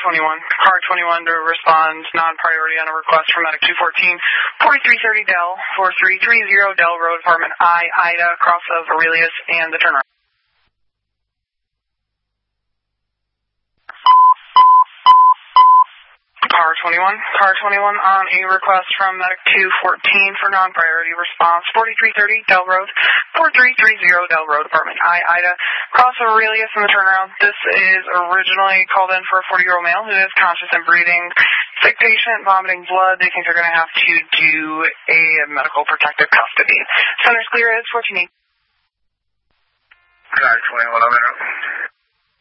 Car 21 to respond non-priority on a request from medic 214, 4330 Dell, 4330 Dell Road, Apartment I, Ida, cross of Aurelius and the turnaround. Car 21 on a request from medic 214 for non-priority response, 4330 Dell Road, 4330 Dell Road, Apartment I, Ida, cross of Aurelius and the turnaround. This is originally called in for a 40-year-old male who is conscious and breathing. Sick patient, vomiting blood. They think they're going to have to do a medical protective custody. Center's clear. It's 14. Car 21 on the road.